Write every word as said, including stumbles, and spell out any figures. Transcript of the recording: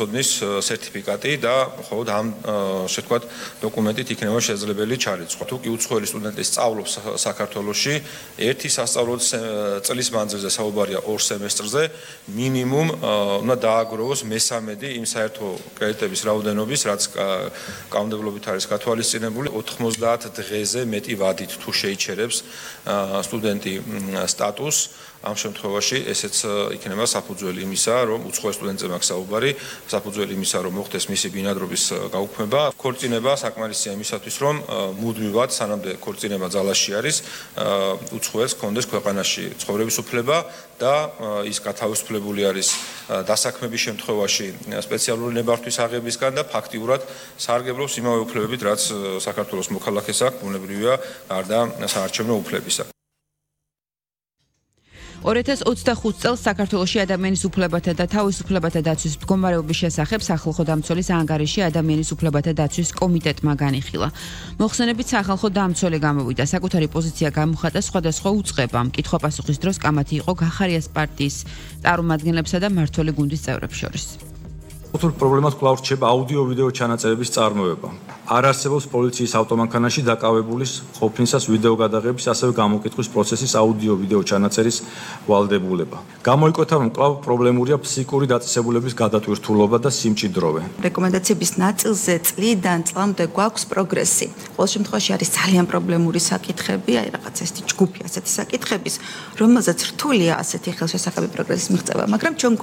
მოცოდნის სერტიფიკატი და მხოლოდ ამ ასე ვთქვათ დოკუმენტით იქნება შესაძლებელი ჩარიცხვა. თუ კი უცხოელი სტუდენტი სწავლობს საქართველოში, ერთი სასწავლო წლის მანძილზე საუბარია ორ სემესტრზე, მინიმუმ უნდა დააგროვოს მესამედი იმ საერთო კრედიტების რაოდენობის, რაც კანონმდებლობით არის გათვალისწინებული ოთხმოცდაათ დღეზე მეტი ვადით თუ შეიჩერებს სტუდენტი სტატუსს. ამ შემთხვევაში ესეც იქნება საფუძველი იმისა, რომ უცხოელ სტუდენტზე მაქვს საუბარი, საფუძველი იმისა, რომ მოხდეს მისი ბინადრობის გაუქმება. ქორწინება საკმარისია იმისათვის, რომ მუდმივად, სანამდე ქორწინება ძალაში არის, უცხოელს ჰქონდეს ქვეყანაში ცხოვრების უფლება და ის გათავისუფლებული არის დასაქმების შემთხვევაში სპეციალური ნებართვის აღებისგან და ფაქტიურად სარგებლობს იმავე უფლებებით, რაც საქართველოს მოქალაქეს აქვს, ბუნებრივია, გარდა საარჩევნო უფლებისა. ორი ათას ოცდახუთ წელს საქართველოში ადამიანის უფლებათა და თავისუფლებათა დაცვის მდგომარეობის შესახებ სახალხო დამცველის ანგარიში ადამიანის უფლებათა დაცვის კომიტეტმა განიხილა. მოხსენებით სახალხო დამცველი გამოვიდა, საკუთარი პოზიცია გამოხატა სხვადასხვა უწყებამ. კითხვა-პასუხის დროს კამათი იყო გახარიას პარტიის წარმომადგენლებსა და მმართველი გუნდის წევრებს შორის. Autor პრობლემად კვლავ რჩება აუდიო-ვიდეო ჩანაწერების წარმოება. არ არსებობს პოლიციის ავტომანქანაში დაკავებულის ყოფნისას ვიდეო გადაღების, ასევე გამოკითხვის პროცესის აუდიო-ვიდეო ჩანაწერის ვალდებულება. გამოიკვეთა, რომ კვლავ პრობლემურია ფსიქიკური დაწესებულების გადატვირთულობა და სიმჭიდროვე. რეკომენდაციების ნაწილზე წლიდან წლამდე გვაქვს პროგრესი. ყოველ შემთხვევაში არის ძალიან პრობლემური საკითხები, აი რაღაც ესეთი ჯგუფი ასეთი საკითხების, რომელზეც რთულია ასეთი ხელშესახები პროგრესის მიღწევა, მაგრამ ჩვენ